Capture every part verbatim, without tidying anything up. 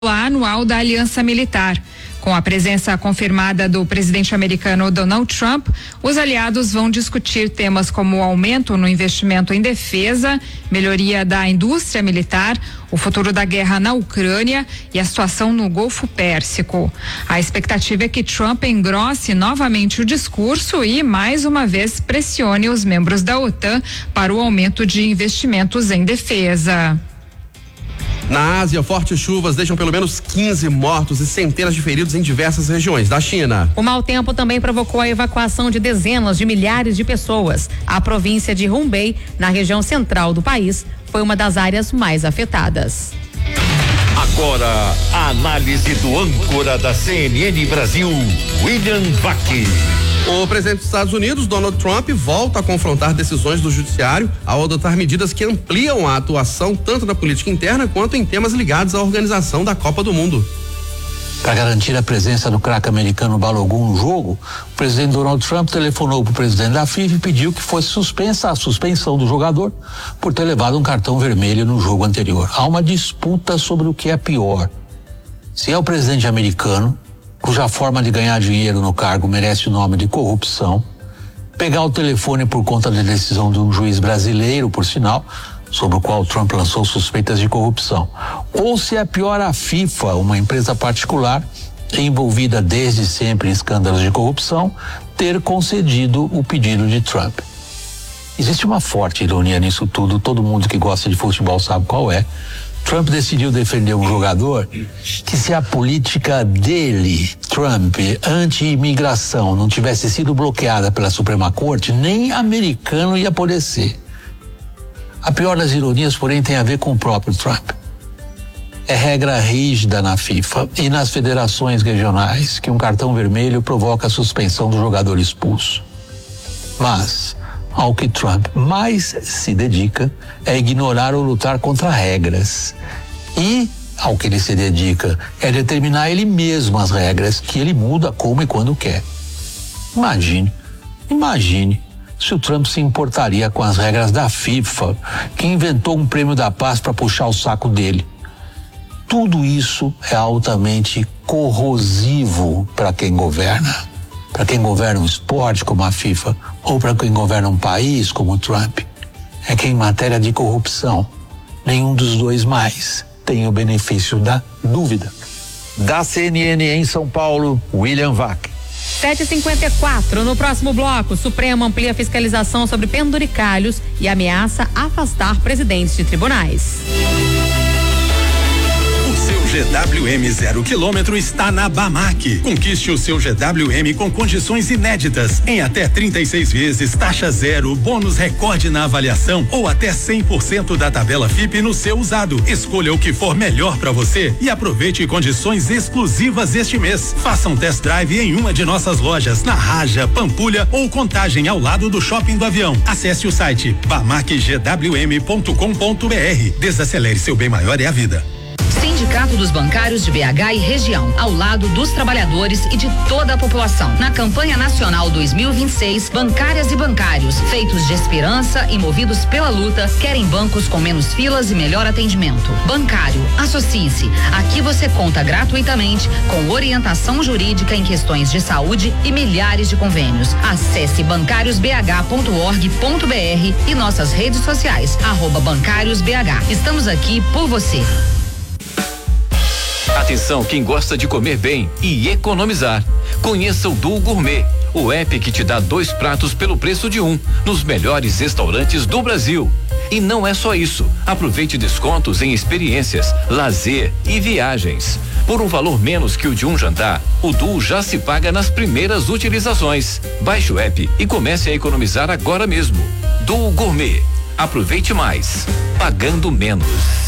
anual da Aliança Militar. Com a presença confirmada do presidente americano Donald Trump, os aliados vão discutir temas como o aumento no investimento em defesa, melhoria da indústria militar, o futuro da guerra na Ucrânia e a situação no Golfo Pérsico. A expectativa é que Trump engrosse novamente o discurso e, mais uma vez, pressione os membros da OTAN para o aumento de investimentos em defesa. Na Ásia, fortes chuvas deixam pelo menos quinze mortos e centenas de feridos em diversas regiões da China. O mau tempo também provocou a evacuação de dezenas de milhares de pessoas. A província de Hubei, na região central do país, foi uma das áreas mais afetadas. Agora, a análise do âncora da C N N Brasil, William Vac. O presidente dos Estados Unidos, Donald Trump, volta a confrontar decisões do judiciário ao adotar medidas que ampliam a atuação tanto na política interna quanto em temas ligados à organização da Copa do Mundo. Para garantir a presença do craque americano Balogun no jogo, o presidente Donald Trump telefonou para o presidente da FIFA e pediu que fosse suspensa a suspensão do jogador por ter levado um cartão vermelho no jogo anterior. Há uma disputa sobre o que é pior. Se é o presidente americano, cuja forma de ganhar dinheiro no cargo merece o nome de corrupção, pegar o telefone por conta da decisão de um juiz brasileiro, por sinal, sobre o qual Trump lançou suspeitas de corrupção. Ou se é pior a FIFA, uma empresa particular envolvida desde sempre em escândalos de corrupção, ter concedido o pedido de Trump. Existe uma forte ironia nisso tudo, todo mundo que gosta de futebol sabe qual é. Trump decidiu defender um jogador que, se a política dele, Trump, anti-imigração, não tivesse sido bloqueada pela Suprema Corte, nem americano ia poder ser. A pior das ironias, porém, tem a ver com o próprio Trump. É regra rígida na FIFA e nas federações regionais que um cartão vermelho provoca a suspensão do jogador expulso. Mas ao que Trump mais se dedica é ignorar ou lutar contra regras. E ao que ele se dedica é determinar ele mesmo as regras que ele muda como e quando quer. Imagine, imagine se o Trump se importaria com as regras da FIFA, que inventou um prêmio da paz para puxar o saco dele. Tudo isso é altamente corrosivo para quem governa. Para quem governa um esporte como a FIFA ou para quem governa um país como o Trump. É que em matéria de corrupção, nenhum dos dois mais tem o benefício da dúvida. Da C N N em São Paulo, William Vac. sete e cinquenta e quatro, no próximo bloco, o Supremo amplia a fiscalização sobre penduricalhos e ameaça afastar presidentes de tribunais. G W M zero quilômetro está na Bamac. Conquiste o seu G W M com condições inéditas, em até trinta e seis vezes, taxa zero, bônus recorde na avaliação ou até cem por cento da tabela F I P no seu usado. Escolha o que for melhor para você e aproveite condições exclusivas este mês. Faça um test drive em uma de nossas lojas, na Raja, Pampulha ou Contagem, ao lado do Shopping do Avião. Acesse o site bamac g w m ponto com ponto b r. Desacelere, seu bem maior é a vida. Sindicato dos Bancários de B H e região, ao lado dos trabalhadores e de toda a população. Na campanha nacional dois mil e vinte e seis, bancárias e bancários, feitos de esperança e movidos pela luta, querem bancos com menos filas e melhor atendimento. Bancário, associe-se. Aqui você conta gratuitamente com orientação jurídica em questões de saúde e milhares de convênios. Acesse bancários b h ponto org ponto b r e nossas redes sociais, arroba bancários b h. Estamos aqui por você. Atenção quem gosta de comer bem e economizar. Conheça o Duo Gourmet, o app que te dá dois pratos pelo preço de um, nos melhores restaurantes do Brasil. E não é só isso. Aproveite descontos em experiências, lazer e viagens. Por um valor menos que o de um jantar, o Duo já se paga nas primeiras utilizações. Baixe o app e comece a economizar agora mesmo. Duo Gourmet. Aproveite mais, pagando menos.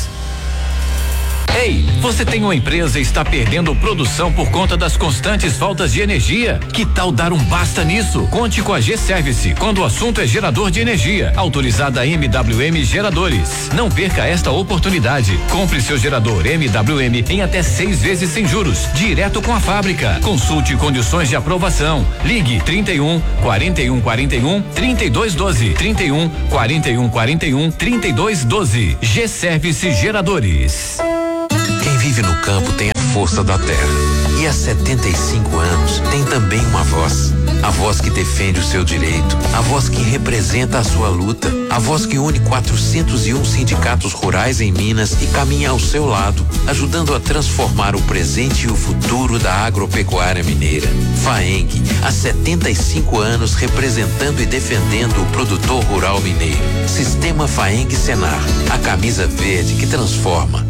Ei, você tem uma empresa e está perdendo produção por conta das constantes faltas de energia? Que tal dar um basta nisso? Conte com a G-Service quando o assunto é gerador de energia. Autorizada M W M Geradores. Não perca esta oportunidade. Compre seu gerador M W M em até seis vezes sem juros, direto com a fábrica. Consulte condições de aprovação. Ligue trinta e um, quarenta e um, quarenta e um, trinta e dois doze, trinta e um, quarenta e um, quarenta e um, trinta e dois doze. G-Service Geradores. vive no campo tem a força da terra. E há setenta e cinco anos tem também uma voz. A voz que defende o seu direito. A voz que representa a sua luta. A voz que une quatrocentos e um sindicatos rurais em Minas e caminha ao seu lado, ajudando a transformar o presente e o futuro da agropecuária mineira. FAENG, há setenta e cinco anos representando e defendendo o produtor rural mineiro. Sistema FAENG Senar, a camisa verde que transforma.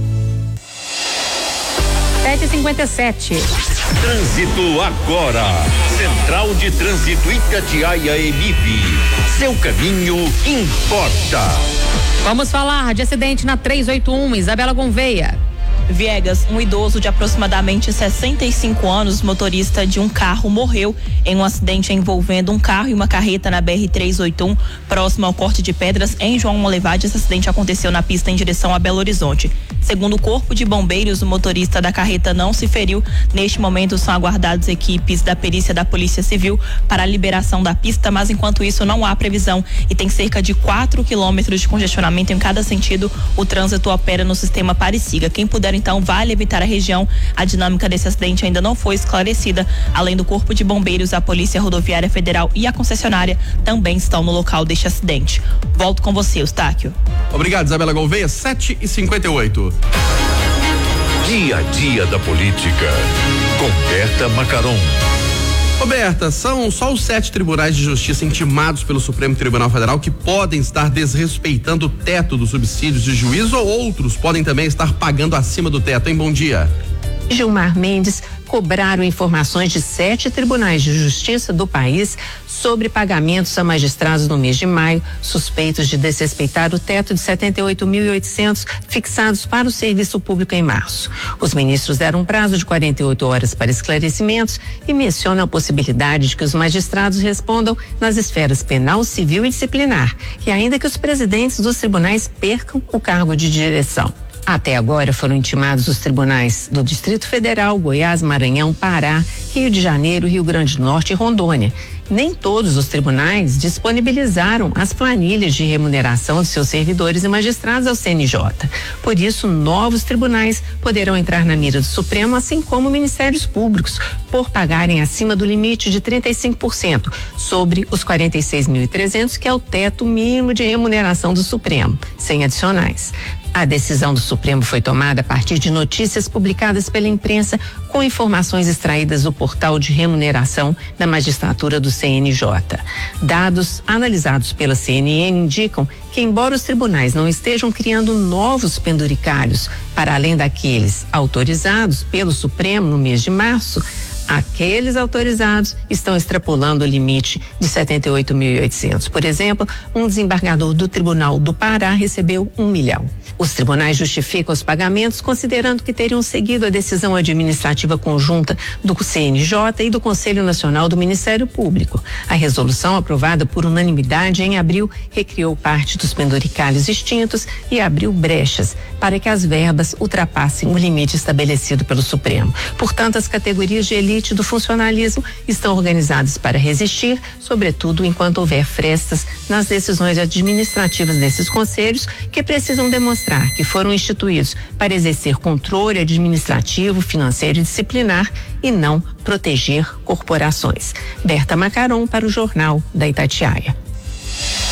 sete e cinquenta e sete. Trânsito agora. Central de Trânsito Itatiaia Emib. Seu caminho importa. Vamos falar de acidente na trezentos e oitenta e um, Isabela Gouveia. Viegas, um idoso de aproximadamente sessenta e cinco anos, motorista de um carro, morreu em um acidente envolvendo um carro e uma carreta na B R trezentos e oitenta e um, próximo ao Corte de Pedras, em João Molevade. Esse acidente aconteceu na pista em direção a Belo Horizonte. Segundo o Corpo de Bombeiros, o motorista da carreta não se feriu. Neste momento são aguardadas equipes da perícia da Polícia Civil para a liberação da pista, mas enquanto isso não há previsão e tem cerca de quatro quilômetros de congestionamento em cada sentido. O trânsito opera no sistema Pare-Siga. Quem puder então vale evitar a região. A dinâmica desse acidente ainda não foi esclarecida. Além do Corpo de Bombeiros, a Polícia Rodoviária Federal e a concessionária também estão no local deste acidente. Volto com você, Eustáquio. Obrigado, Isabela Gouveia. sete e cinquenta e oito. Dia a dia da política. Com Berta Macaron. Roberta, são só os sete tribunais de justiça intimados pelo Supremo Tribunal Federal que podem estar desrespeitando o teto dos subsídios de juiz, ou outros podem também estar pagando acima do teto, hein? Bom dia. Gilmar Mendes cobraram informações de sete tribunais de justiça do país sobre pagamentos a magistrados no mês de maio, suspeitos de desrespeitar o teto de setenta e oito mil e oitocentos fixados para o serviço público em março. Os ministros deram um prazo de quarenta e oito horas para esclarecimentos e mencionam a possibilidade de que os magistrados respondam nas esferas penal, civil e disciplinar, e ainda que os presidentes dos tribunais percam o cargo de direção. Até agora foram intimados os tribunais do Distrito Federal, Goiás, Maranhão, Pará, Rio de Janeiro, Rio Grande do Norte e Rondônia. Nem todos os tribunais disponibilizaram as planilhas de remuneração de seus servidores e magistrados ao C N J. Por isso, novos tribunais poderão entrar na mira do Supremo, assim como ministérios públicos, por pagarem acima do limite de trinta e cinco por cento sobre os quarenta e seis mil e trezentos, que é o teto mínimo de remuneração do Supremo, sem adicionais. A decisão do Supremo foi tomada a partir de notícias publicadas pela imprensa com informações extraídas do portal de remuneração da magistratura do C N J. Dados analisados pela C N N indicam que, embora os tribunais não estejam criando novos penduricalhos para além daqueles autorizados pelo Supremo no mês de março, aqueles autorizados estão extrapolando o limite de setenta e oito mil e oitocentos. Por exemplo, um desembargador do Tribunal do Pará recebeu um milhão. Os tribunais justificam os pagamentos considerando que teriam seguido a decisão administrativa conjunta do C N J e do Conselho Nacional do Ministério Público. A resolução, aprovada por unanimidade em abril, recriou parte dos penduricalhos extintos e abriu brechas para que as verbas ultrapassem o limite estabelecido pelo Supremo. Portanto, as categorias de elite do funcionalismo estão organizadas para resistir, sobretudo enquanto houver frestas nas decisões administrativas desses conselhos, que precisam demonstrar que foram instituídos para exercer controle administrativo, financeiro e disciplinar e não proteger corporações. Berta Macaron para o Jornal da Itatiaia.